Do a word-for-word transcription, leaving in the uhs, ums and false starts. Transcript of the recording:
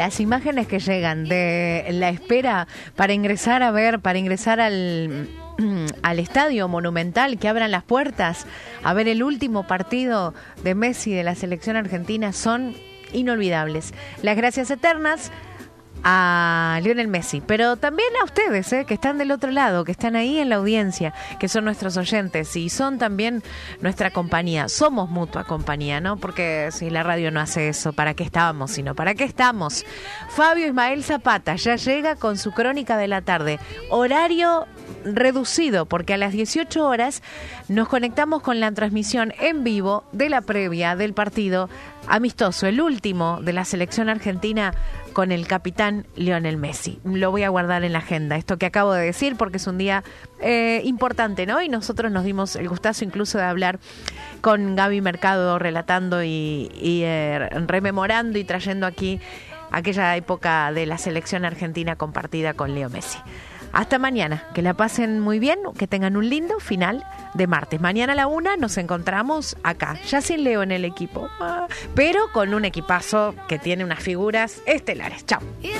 las imágenes que llegan de la espera para ingresar a ver, para ingresar al... al Estadio Monumental, que abran las puertas a ver el último partido de Messi de la selección argentina, son inolvidables. Las gracias eternas a Lionel Messi, pero también a ustedes, ¿eh? que están del otro lado, que están ahí en la audiencia, que son nuestros oyentes y son también nuestra compañía. Somos mutua compañía, ¿no? Porque si la radio no hace eso, ¿para qué estábamos? Sino, ¿para qué estamos? Fabio Ismael Zapata ya llega con su crónica de la tarde. Horario reducido, porque a las dieciocho horas nos conectamos con la transmisión en vivo de la previa del partido amistoso, el último de la selección argentina con el capitán Lionel Messi. Lo voy a guardar en la agenda, esto que acabo de decir, porque es un día eh, importante, ¿no? Y nosotros nos dimos el gustazo incluso de hablar con Gaby Mercado, relatando y, y eh, rememorando y trayendo aquí aquella época de la selección argentina compartida con Leo Messi. Hasta mañana, que la pasen muy bien, que tengan un lindo final de martes. Mañana a la una nos encontramos acá, ya sin Leo en el equipo, pero con un equipazo que tiene unas figuras estelares. Chao.